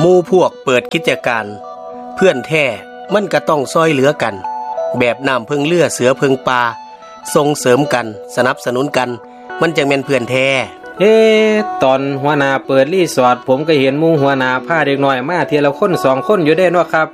มู่พวกเปิดกิจการเพื่อนแท้มันก็ต้องซอยเหลือกันแบบน้ำพึ่งเลือเสือพึ่งปลาส่งเสริมกันสนับสนุนกันมันจังแม่นเพื่อนแท้ตอนหัวหน้าเปิดรีสอร์ทผมก็เห็นหมู่หัวหน้าพาเด็กน้อยมาทีละคน2คนอยู่ได้เนาะครับ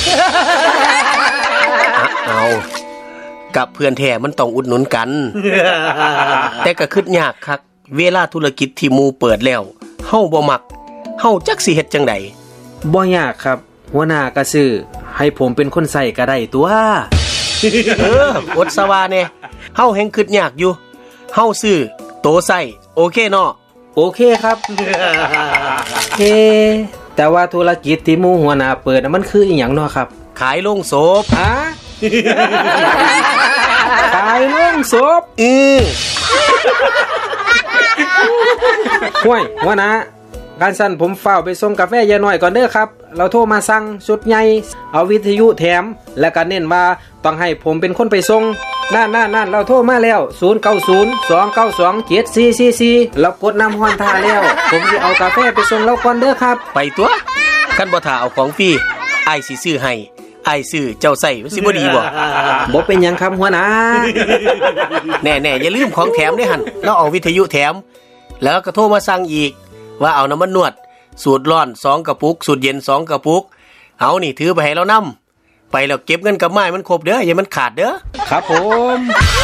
เอากับเพื่อนแท้มันต้องอุดหนุนกัน แต่ก็คิดยากคักเวลาธุรกิจที่หมู่เปิดแล้วเฮาบ่มักเฮาจักสิเฮ็ดจังได๋บ่ยากครับหัวหน้าก็ซื้อให้ผมเป็นคนใส่ก็ได้ตัวอดสวาแน่เฮาแฮงคิดยากอยู่เฮาซื้อโตใส่โอเคเนาะโอเคครับแต่ว่าธุรกิจที่หมู่หัวหน้าเปิดมันคืออีหยังเนาะครับขายโรงศพขายโรงศพห่วยหัวหน้าการสั่นผมเฝ้าไปส่งกาแฟยายน้อยก่อนเด้อครับเราโทรมาสั่งชุดใหญ่เอาวิทยุแถมและก็เน้นว่าต้องให้ผมเป็นคนไปส่งนั่นเราโทรมาแล้ว0902927444เรากดน้ำฮ้อนท่าแล้วผมสิเอากาแฟไปส่งเราก่อนเด้อครับไปตัวคันบ่ท่าเอาของฟรีอ้ายสิซื้อให้อ้ายซื้อเจ้าใส่มันสิบ่ดีบ่เป็นหยังครับหัวหน้าแน่ๆอย่าลืมของแถมเด้อหั่นเราเอาวิทยุแถมแล้วก็โทรมาสั่งอีกว่าเอาน้ำมันนวดสูตรร้อน2กระปุกสูตรเย็น2กระปุกเอานี่ถือไปให้เรานำไปแล้วเก็บเงินกับไม้มันครบเด้ออย่ามันขาดเด้อครับผม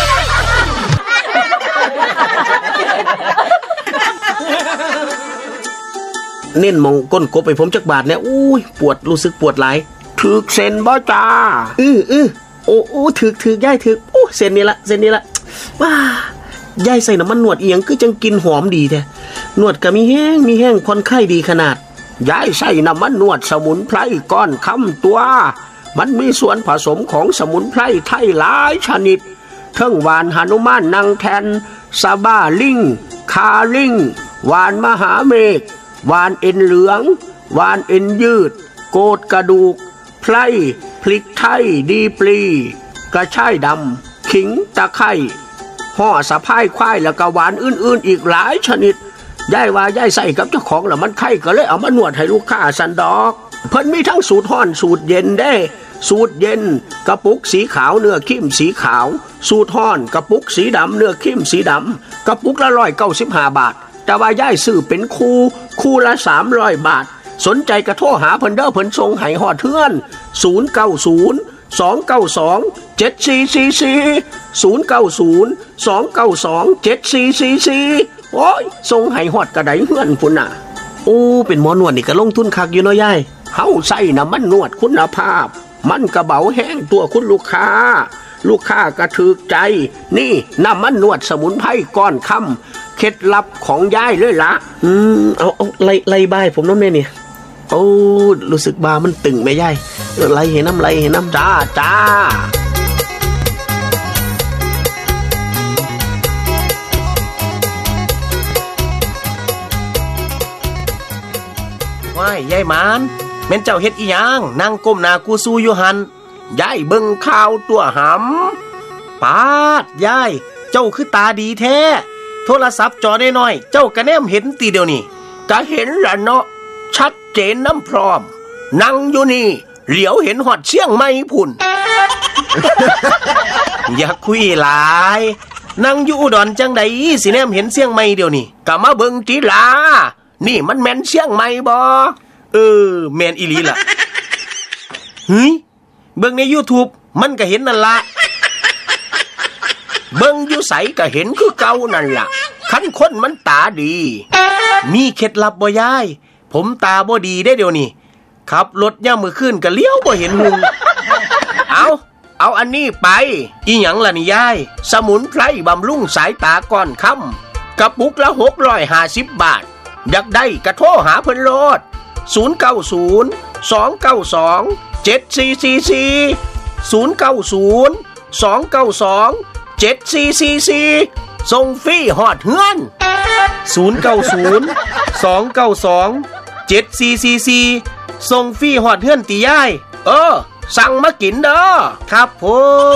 เน้นมองก้นกบไปผมจักบาทเนี่ยอุ้ยปวดรู้สึกปวดหลายถึกเส้นบ่จ้าโอ้ถึกย่ายถึกโอ้เส้นนี้ละว้ายายใส่น้ำมันนวดอีหยังคือจังกินหอมดีแท้นวดก็มีแห้งคนไข้ดีขนาดยายใส่น้ำมันนวดสมุนไพรก้อนคำตัวมันมีส่วนผสมของสมุนไพรไทยหลายชนิดทั้งหวานหนุมานนางแทนซาบ้าลิงคาลิงหวานมหาเมฆหวานเอ็นเหลืองหวานเอ็นยืดโกดกระดูกไพรพริกไทยดีปลีกระชายดำขิงตะไคร้ห่อสะพายควายแล้วก็หวานอื่นๆอีกหลายชนิดยายว่ายายใส่กับเจ้าของแล้วมันไข้ก็เลยเอามานวดให้ลูกค้าสันดอกเพิ่นมีทั้งสูตรร้อนสูตรเย็นได้สูตรเย็นกระปุกสีขาวเนื้อเข้มสีขาวสูตรร้อนกระปุกสีดำเนื้อเข้มสีดำกระปุกละ195 บาทแต่ว่ายายซื้อเป็นคู่ละ300 บาทสนใจกระโทรหาเพิ่นเด้อเพิ่นส่งให้ฮอดเฮือน0902927444 โอ้ยส่งให้ฮอดกระไดเฮือนพุ่นน่ะโอ้เป็นหมอนวดนี่ก็ลงทุนคักอยู่เนาะยายเฮาใส่น้ำมันนวดคุณภาพมันกระเบาแห้งตัวคุณลูกค้าก็ถูกใจนี่น้ำมันนวดสมุนไพรก้อนคำเคล็ดลับของยายเลยล่ะเอาไล่บ้ายผมน้ำแม่นี่โอ้รู้สึกบามันตึงแม่ยายไล่เห็นน้ำจ้าว้ายยายหมานแม่นเจ้าเฮ็ดอีหยังนั่งก้มหน้ากูสู้อยู่หั่นยายเบิ่งข่าวตัวหำปาดยายเจ้าคือตาดีแท้โทรศัพท์จอน้อยๆเจ้าก็แนมเห็นตีเดียวนี่ก็เห็นล่ะเนาะชัดเจนน้ำพร้อมนั่งอยู่นี่เหลียวเห็นฮอดเชียงใหม่พุ่น อย่าคุยหลายนั่งอยู่อุดรจังได๋สิแนมเห็นเชียงใหม่เดี๋ยวนี้ก็มาเบิ่งติล่ะนี่มันแม่นเชียงใหม่บ่แม่นอีหลีล่ะเฮ้ยเบิ่งใน YouTube มันก็เห็นนั่นล่ะเบิ่งอยู่ไสก็เห็นคือเก่านั่นล่ะคันคนมันตาดีมีเคล็ดลับบ่ยายผมตาบ่ดีได้เดี๋ยวนี้ขับรถย่ามมื้อคืนก็เลี้ยวบ่เห็นหุงเอาอันนี้ไปอีหยังล่ะนี่ยายสมุนไพรบำรุงสายตาก้อนค่ำกระปุกละ650 บาทอยากได้ก็โทรหาเพิ่นโลด0902927444 ส่งฟรีฮอดเฮือน0902927444 ส่งฟรีฮอดเฮือนติยายสั่งมากินเด้อครับผม